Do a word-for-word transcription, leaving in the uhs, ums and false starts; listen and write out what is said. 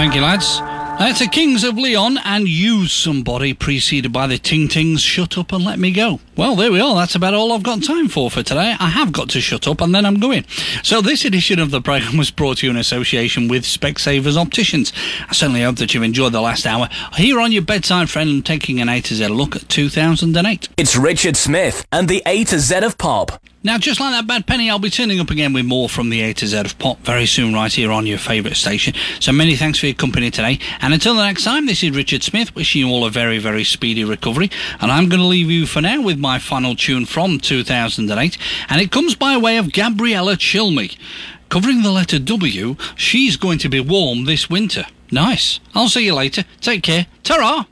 Thank you, lads. That's the Kings of Leon and Use Somebody, preceded by the Ting Tings, Shut Up and Let Me Go. Well, there we are. That's about all I've got time for for today. I have got to shut up and then I'm going. So this edition of the programme was brought to you in association with Specsavers Opticians. I certainly hope that you've enjoyed the last hour here on your bedside friend and taking an A to Z look at two thousand eight. It's Richard Smith and the A to Z of Pop. Now, just like that bad penny, I'll be turning up again with more from the A to Z of Pop very soon right here on your favourite station. So many thanks for your company today. And until the next time, this is Richard Smith wishing you all a very, very speedy recovery. And I'm going to leave you for now with my final tune from two thousand eight. And it comes by way of Gabriella Chilmy. Covering the letter W, She's Going to Be Warm This Winter. Nice. I'll see you later. Take care. Ta-ra!